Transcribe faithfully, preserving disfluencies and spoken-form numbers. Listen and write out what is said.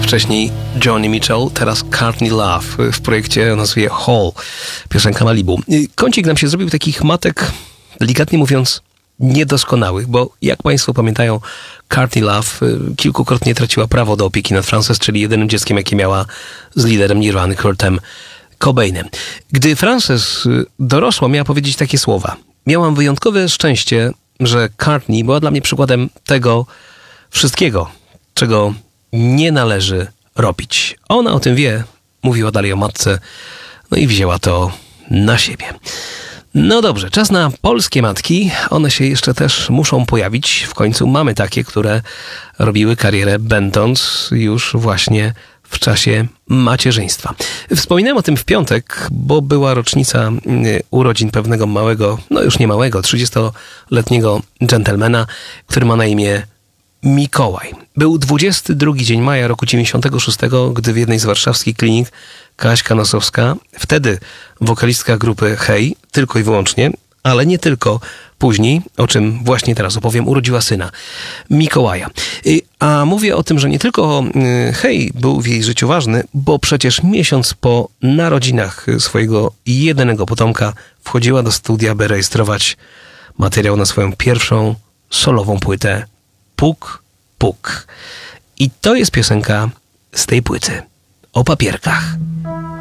Wcześniej Joni Mitchell, teraz Courtney Love w projekcie o nazwie Hall, piosenka Malibu. Kącik nam się zrobił takich matek, delikatnie mówiąc, niedoskonałych, bo jak Państwo pamiętają, Courtney Love kilkukrotnie traciła prawo do opieki nad Frances, czyli jedynym dzieckiem, jakie miała z liderem Nirvany, Kurtem Cobainem. Gdy Frances dorosła, miała powiedzieć takie słowa: miałam wyjątkowe szczęście, że Courtney była dla mnie przykładem tego wszystkiego, czego nie należy robić. Ona o tym wie, mówiła dalej o matce, no i wzięła to na siebie. No dobrze, czas na polskie matki. One się jeszcze też muszą pojawić. W końcu mamy takie, które robiły karierę będąc już właśnie w czasie macierzyństwa. Wspominałem o tym w piątek, bo była rocznica urodzin pewnego małego, no już nie małego, trzydziestoletniego dżentelmena, który ma na imię Mikołaj. Był dwudziesty drugi dzień maja roku dziewięćdziesiątego szóstego, gdy w jednej z warszawskich klinik Kaśka Nosowska, wtedy wokalistka grupy Hej, tylko i wyłącznie, ale nie tylko, później, o czym właśnie teraz opowiem, urodziła syna, Mikołaja. A mówię o tym, że nie tylko Hej był w jej życiu ważny, bo przecież miesiąc po narodzinach swojego jedynego potomka wchodziła do studia, by rejestrować materiał na swoją pierwszą solową płytę Puk, Puk. I to jest piosenka z tej płyty o papierkach.